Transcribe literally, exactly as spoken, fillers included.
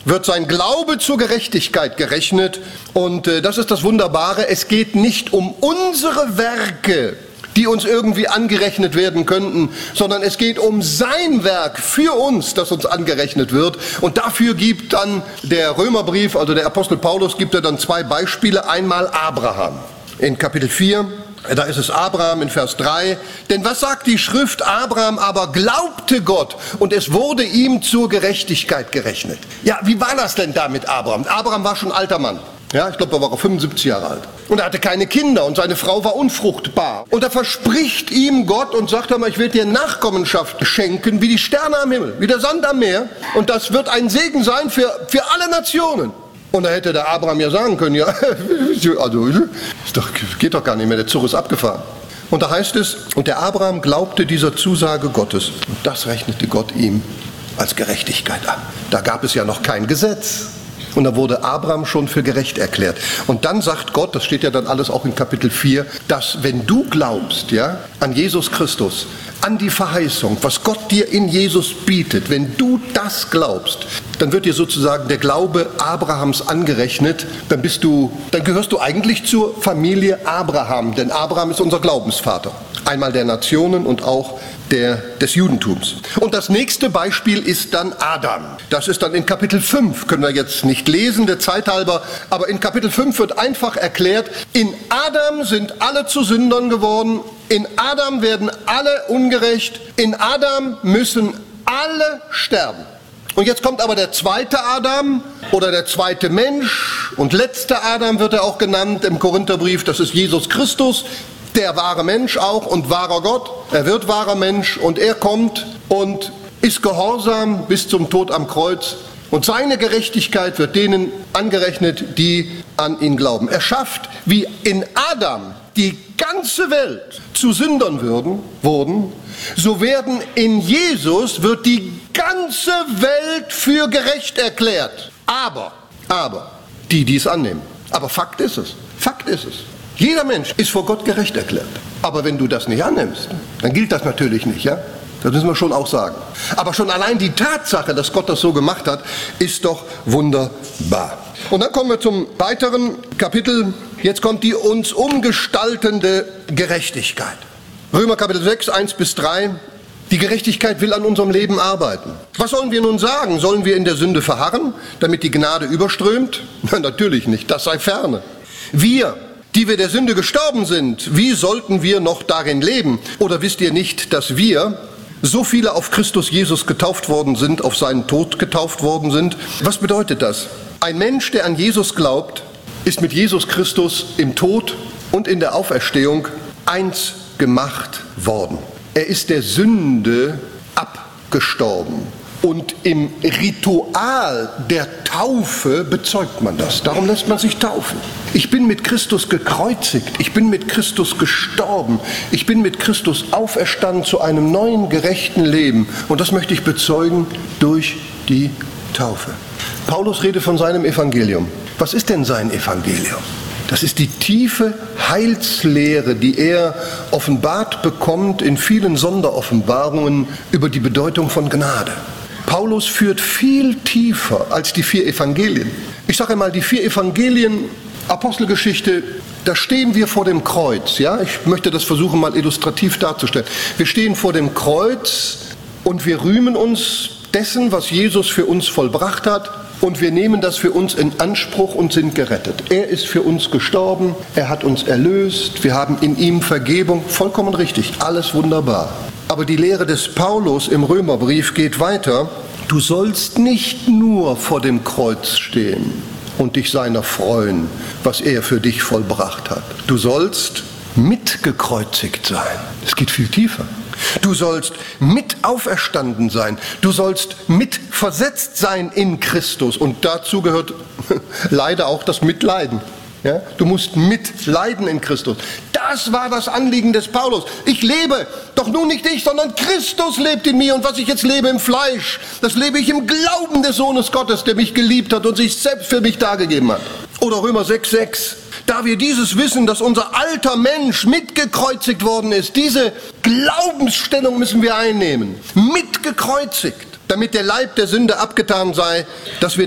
wird sein Glaube zur Gerechtigkeit gerechnet. Und äh, das ist das Wunderbare, es geht nicht um unsere Werke, die uns irgendwie angerechnet werden könnten, sondern es geht um sein Werk für uns, das uns angerechnet wird. Und dafür gibt dann der Römerbrief, also der Apostel Paulus, gibt er dann zwei Beispiele. Einmal Abraham in Kapitel vier, da ist es Abraham in Vers drei. Denn was sagt die Schrift? Abraham aber glaubte Gott und es wurde ihm zur Gerechtigkeit gerechnet. Ja, wie war das denn da mit Abraham? Abraham war schon ein alter Mann. Ja, ich glaube, er war fünfundsiebzig Jahre alt. Und er hatte keine Kinder und seine Frau war unfruchtbar. Und da verspricht ihm Gott und sagt einmal, ich will dir Nachkommenschaft schenken, wie die Sterne am Himmel, wie der Sand am Meer. Und das wird ein Segen sein für, für alle Nationen. Und da hätte der Abraham ja sagen können, ja, also, ist doch, geht doch gar nicht mehr, der Zug ist abgefahren. Und da heißt es, und der Abraham glaubte dieser Zusage Gottes. Und das rechnete Gott ihm als Gerechtigkeit an. Da gab es ja noch kein Gesetz. Und da wurde Abraham schon für gerecht erklärt. Und dann sagt Gott, das steht ja dann alles auch in Kapitel vier, dass wenn du glaubst, ja, an Jesus Christus, an die Verheißung, was Gott dir in Jesus bietet, wenn du das glaubst, dann wird dir sozusagen der Glaube Abrahams angerechnet, dann bist du, dann gehörst du eigentlich zur Familie Abraham, denn Abraham ist unser Glaubensvater. Einmal der Nationen und auch der, des Judentums. Und das nächste Beispiel ist dann Adam. Das ist dann in Kapitel fünf, können wir jetzt nicht lesen, der Zeit halber, aber in Kapitel fünf wird einfach erklärt, in Adam sind alle zu Sündern geworden, in Adam werden alle ungerecht, in Adam müssen alle sterben. Und jetzt kommt aber der zweite Adam oder der zweite Mensch und letzte Adam wird er auch genannt im Korintherbrief, das ist Jesus Christus, der wahre Mensch auch und wahrer Gott. Er wird wahrer Mensch und er kommt und ist gehorsam bis zum Tod am Kreuz. Und seine Gerechtigkeit wird denen angerechnet, die an ihn glauben. Er schafft, wie in Adam die ganze Welt zu Sündern würden, wurden, so werden in Jesus wird die ganze Welt für gerecht erklärt. Aber, aber, die, die es annehmen. Aber Fakt ist es. Fakt ist es. Jeder Mensch ist vor Gott gerecht erklärt. Aber wenn du das nicht annimmst, dann gilt das natürlich nicht, ja? Das müssen wir schon auch sagen. Aber schon allein die Tatsache, dass Gott das so gemacht hat, ist doch wunderbar. Und dann kommen wir zum weiteren Kapitel. Jetzt kommt die uns umgestaltende Gerechtigkeit. Römer Kapitel sechs, eins bis drei. Die Gerechtigkeit will an unserem Leben arbeiten. Was sollen wir nun sagen? Sollen wir in der Sünde verharren, damit die Gnade überströmt? Nein, natürlich nicht, das sei ferne. Wir, die wir der Sünde gestorben sind, wie sollten wir noch darin leben? Oder wisst ihr nicht, dass wir, so viele auf Christus Jesus getauft worden sind, auf seinen Tod getauft worden sind? Was bedeutet das? Ein Mensch, der an Jesus glaubt, ist mit Jesus Christus im Tod und in der Auferstehung eins gemacht worden. Er ist der Sünde abgestorben. Und im Ritual der Taufe bezeugt man das. Darum lässt man sich taufen. Ich bin mit Christus gekreuzigt. Ich bin mit Christus gestorben. Ich bin mit Christus auferstanden zu einem neuen, gerechten Leben. Und das möchte ich bezeugen durch die Taufe. Paulus redet von seinem Evangelium. Was ist denn sein Evangelium? Das ist die tiefe Heilslehre, die er offenbart bekommt in vielen Sonderoffenbarungen über die Bedeutung von Gnade. Paulus führt viel tiefer als die vier Evangelien. Ich sage einmal, die vier Evangelien, Apostelgeschichte, da stehen wir vor dem Kreuz. Ja? Ich möchte das versuchen, mal illustrativ darzustellen. Wir stehen vor dem Kreuz und wir rühmen uns dessen, was Jesus für uns vollbracht hat. Und wir nehmen das für uns in Anspruch und sind gerettet. Er ist für uns gestorben, er hat uns erlöst, wir haben in ihm Vergebung, vollkommen richtig, alles wunderbar. Aber die Lehre des Paulus im Römerbrief geht weiter. Du sollst nicht nur vor dem Kreuz stehen und dich seiner freuen, was er für dich vollbracht hat. Du sollst mitgekreuzigt sein. Es geht viel tiefer. Du sollst mit auferstanden sein. Du sollst mit versetzt sein in Christus. Und dazu gehört leider auch das Mitleiden. Ja? Du musst mitleiden in Christus. Das war das Anliegen des Paulus. Ich lebe, doch nun nicht ich, sondern Christus lebt in mir. Und was ich jetzt lebe im Fleisch, das lebe ich im Glauben des Sohnes Gottes, der mich geliebt hat und sich selbst für mich dargegeben hat. Oder Römer sechs, sechs. Da wir dieses wissen, dass unser alter Mensch mitgekreuzigt worden ist, diese Glaubensstellung müssen wir einnehmen. Mitgekreuzigt, damit der Leib der Sünde abgetan sei, dass wir